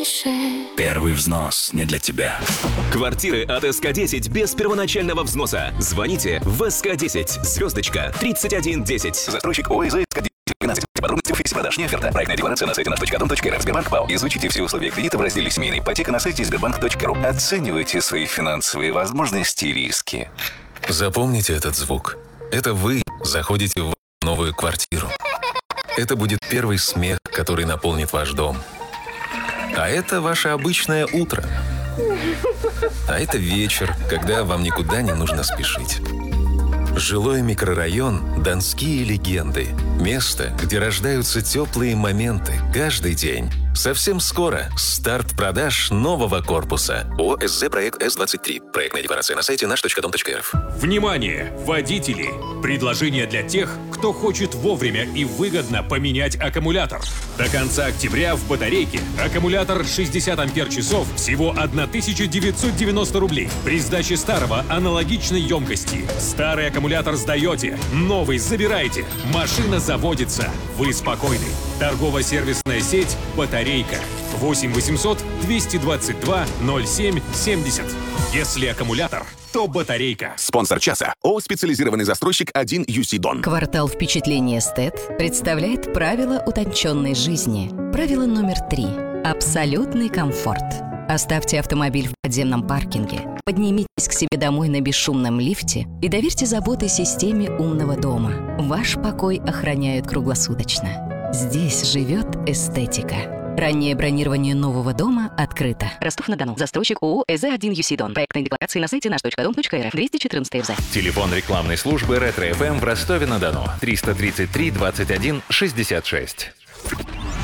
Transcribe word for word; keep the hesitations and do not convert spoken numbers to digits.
тише. Первый взнос не для тебя. Квартиры от эс ка десять без первоначального взноса. Звоните в эс ка десять, звездочка, тридцать один десять. Застройщик ОСЗ эс ка десять двенадцать. Подробности в офисе продаж. Не оферта. Проектная декларация на сайте наш точка ком точка эр эф. Сбербанк ПАО. Изучите все условия кредита в разделе «Семейная ипотека» на сайте сбербанк точка ру. Оценивайте свои финансовые возможности и риски. Запомните этот звук. Это вы заходите в новую квартиру. Это будет первый смех, который наполнит ваш дом. А это ваше обычное утро. А это вечер, когда вам никуда не нужно спешить. Жилой микрорайон «Донские легенды». Место, где рождаются теплые моменты каждый день. Совсем скоро старт продаж нового корпуса. ОСЗ проект эс двадцать три. Проектная декларация на сайте наш точка дом точка эр эф. Внимание, водители! Предложение для тех, кто хочет вовремя и выгодно поменять аккумулятор. До конца октября в батарейке аккумулятор шестьдесят ампер-часов всего тысяча девятьсот девяносто рублей. При сдаче старого аналогичной емкости. Старый аккумулятор сдаете, новый забираете. Машина заводится. Вы спокойны. Торгово-сервисная сеть «Батарейка». восемь восемьсот двести двадцать два ноль семь семьдесят. Если аккумулятор, то батарейка. Спонсор часа. ООО «Специализированный застройщик один ю си Дон». Квартал впечатлений эстет представляет правила утонченной жизни. Правило номер три. Абсолютный комфорт. Оставьте автомобиль в подземном паркинге, поднимитесь к себе домой на бесшумном лифте и доверьте заботы системе умного дома. Ваш покой охраняют круглосуточно. Здесь живет эстетика. Раннее бронирование нового дома открыто. Ростов-на-Дону. Застройщик ООО «эс зэ один ю си Дон». Проектная декларация на сайте наш точка дом точка эр эф. двести четырнадцать эф зэ. Телефон рекламной службы «Ретро эф эм» в Ростове-на-Дону. триста тридцать три двадцать один шестьдесят шесть.